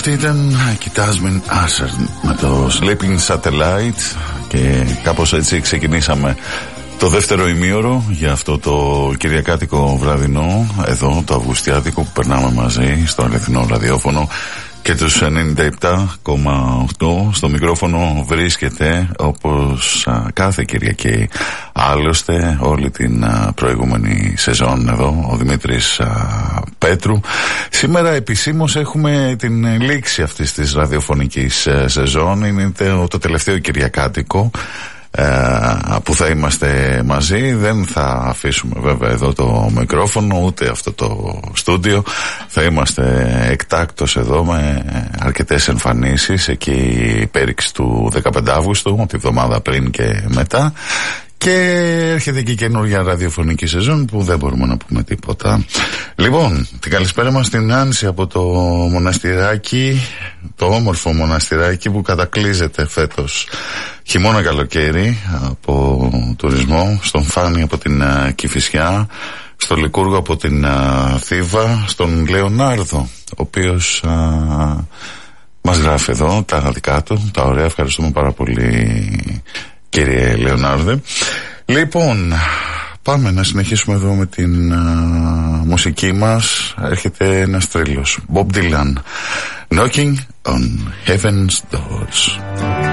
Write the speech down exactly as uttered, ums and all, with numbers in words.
Αυτή ήταν Κοιτάσμιν Άσερ με το Sleeping Satellite και κάπως έτσι ξεκινήσαμε το δεύτερο ημίωρο για αυτό το κυριακάτικο βραδινό, εδώ το Αυγουστιάτικο που περνάμε μαζί στο αληθινό ραδιόφωνο και τους ενενήντα επτά κόμμα οκτώ. Στο μικρόφωνο βρίσκεται, όπως α, κάθε Κυριακή, άλλωστε όλη την α, προηγούμενη σεζόν εδώ, ο Δημήτρης α, Πέτρου. Σήμερα επισήμως έχουμε την λήξη αυτής της ραδιοφωνικής α, σεζόν. Είναι το, το τελευταίο Κυριακάτικο που θα είμαστε μαζί. Δεν θα αφήσουμε βέβαια εδώ το μικρόφωνο ούτε αυτό το στούντιο. Θα είμαστε εκτάκτως εδώ με αρκετές εμφανίσεις εκεί πέριξ του δεκαπέντε Αυγούστου, τη βδομάδα πριν και μετά. Και έρχεται και η καινούργια ραδιοφωνική σεζόν που δεν μπορούμε να πούμε τίποτα. Λοιπόν, την καλησπέρα μας στην Άνση από το μοναστηράκι, το όμορφο μοναστηράκι που κατακλείζεται φέτος χειμώνα καλοκαίρι από τουρισμό, στον Φάνη από την uh, Κηφισιά, στο Λικούργο από την uh, Θήβα, στον Λεωνάρδο, ο οποίος uh, μας γράφει εδώ τα δικά του, τα ωραία. Ευχαριστούμε πάρα πολύ, κύριε Λεωνάρδε. Λοιπόν, πάμε να συνεχίσουμε εδώ με την α, μουσική μας. Έρχεται ένας τρίλος, Bob Dylan, Knocking on Heaven's Doors.